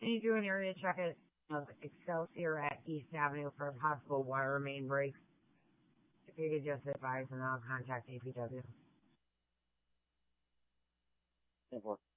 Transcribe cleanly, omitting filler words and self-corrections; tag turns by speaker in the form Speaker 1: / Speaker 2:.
Speaker 1: Can you do an area check at Excelsior at East Avenue for a possible water main break? If you could just advise, and I'll contact DPW.
Speaker 2: 10-4.